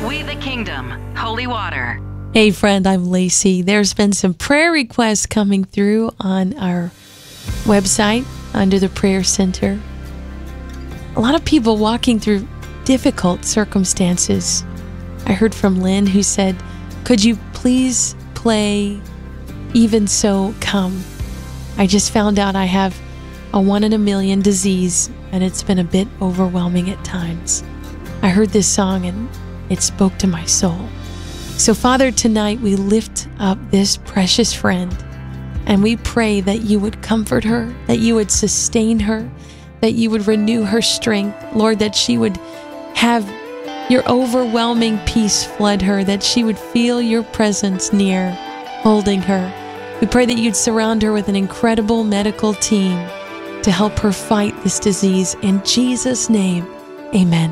We the Kingdom, Holy Water. Hey friend, I'm Lacey. There's been some prayer requests coming through on our website under the Prayer Center. A lot of people walking through difficult circumstances. I heard from Lynn who said, could you please play Even So Come? I just found out I have a 1 in a million disease and it's been a bit overwhelming at times. I heard this song and it spoke to my soul. So Father, tonight we lift up this precious friend and we pray that you would comfort her, that you would sustain her, that you would renew her strength. Lord, that she would have your overwhelming peace flood her, that she would feel your presence near, holding her. We pray that you'd surround her with an incredible medical team to help her fight this disease. In Jesus' name, amen.